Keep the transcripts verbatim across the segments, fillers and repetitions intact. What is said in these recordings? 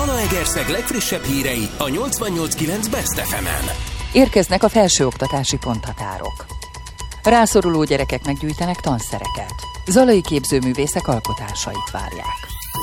Zalaegerszeg legfrissebb hírei a nyolcvannyolc kilenc Best ef emen. Érkeznek a felsőoktatási ponthatárok. Rászoruló gyerekeknek gyűjtenek tanszereket. Zalai képzőművészek alkotásait várják.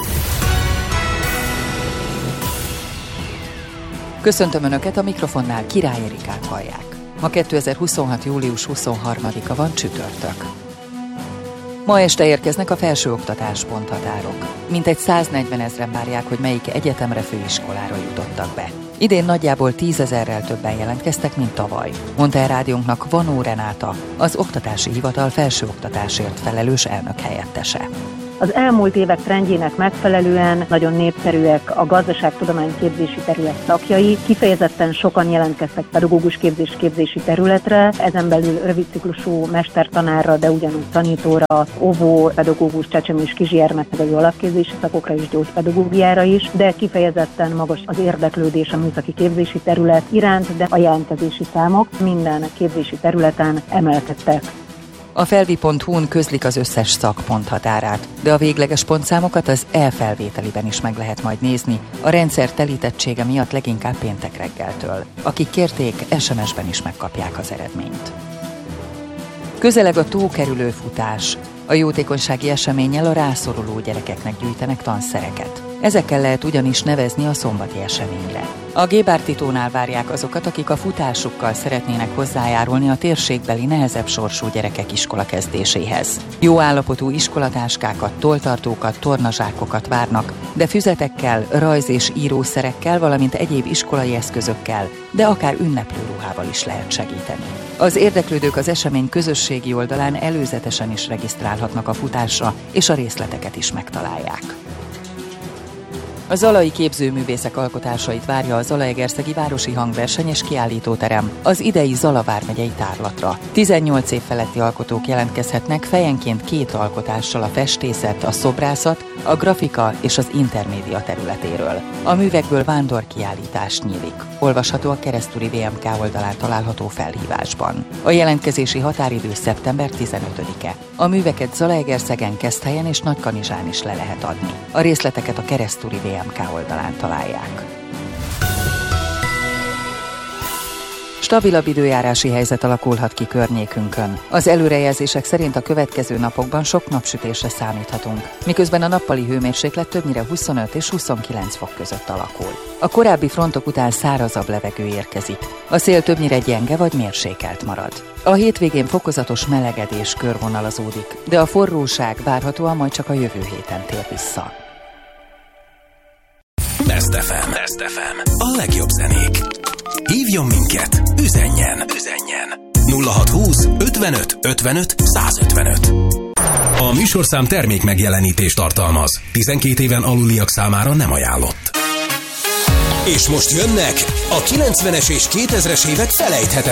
Köszöntöm Önöket, a mikrofonnál Király Erikát hallják. Ma kétezer-huszonhat. július huszonharmadika van, csütörtök. Ma este érkeznek a felsőoktatás ponthatárok. Mintegy száznegyvenezren várják, hogy melyik egyetemre, főiskolára jutottak be. Idén nagyjából tízezerrel többen jelentkeztek, mint tavaly, mondta el rádiónknak Vanó Renáta, az Oktatási Hivatal felsőoktatásért felelős elnök helyettese. Az elmúlt évek trendjének megfelelően nagyon népszerűek a gazdaságtudomány képzési terület szakjai, kifejezetten sokan jelentkeztek pedagógus képzés képzési területre, ezen belül rövidciklusú mestertanárra, de ugyanúgy tanítóra, óvó, pedagógus, csecsemő és kisgyermeknevelő alapképzési szakokra és gyógypedagógiára is, de kifejezetten magas az érdeklődés a műszaki képzési terület iránt, de a jelentkezési számok minden képzési területen emelkedtek. A felvi pont hu-n közlik az összes szak ponthatárát, de a végleges pontszámokat az e-felvételiben is meg lehet majd nézni, a rendszer telítettsége miatt leginkább péntek reggeltől. Akik kérték, es em es-ben is megkapják az eredményt. Közeleg a tókerülő futás. A jótékonysági eseménnyel a rászoruló gyerekeknek gyűjtenek tanszereket. Ezekkel lehet ugyanis nevezni a szombati eseményre. A Gébárti tónál várják azokat, akik a futásukkal szeretnének hozzájárulni a térségbeli nehezebb sorsú gyerekek iskola kezdéséhez. Jó állapotú iskolatáskákat, tolltartókat, tornazsákokat várnak, de füzetekkel, rajz- és írószerekkel, valamint egyéb iskolai eszközökkel, de akár ünneplőruhával is lehet segíteni. Az érdeklődők az esemény közösségi oldalán előzetesen is regisztrálhatnak a futásra, és a részleteket is megtalálják. A zalai képzőművészek alkotásait várja a Zalaegerszegi Városi Hangverseny és Kiállítóterem az idei Zala vármegyei tárlatra. tizennyolc év feletti alkotók jelentkezhetnek fejenként két alkotással a festészet, a szobrászat, a grafika és az intermédia területéről. A művekből vándorkiállítás nyílik. Olvasható a Keresztúri vé em ká oldalán található felhívásban. A jelentkezési határidő szeptember tizenötödike. A műveket Zalaegerszegen, Keszthelyen és Nagykanizsán is le lehet adni. A részleteket a Keresztúri vé em ká oldalán találják. Stabilabb időjárási helyzet alakulhat ki környékünkön. Az előrejelzések szerint a következő napokban sok napsütésre számíthatunk, miközben a nappali hőmérséklet többnyire huszonöt és huszonkilenc fok között alakul. A korábbi frontok után szárazabb levegő érkezik. A szél többnyire gyenge vagy mérsékelt marad. A hétvégén fokozatos melegedés körvonalazódik, de a forróság várhatóan majd csak a jövő héten tér vissza. Best ef em. Best ef em. A legjobb zenék. Hívjon minket, üzenjen, üzenjen. nulla hatszázhúsz ötvenöt ötvenöt százötvenöt. A műsorszám termék megjelenítést tartalmaz. tizenkét éven aluliak számára nem ajánlott. És most jönnek a kilencvenes és kétezres évek felejthetetlen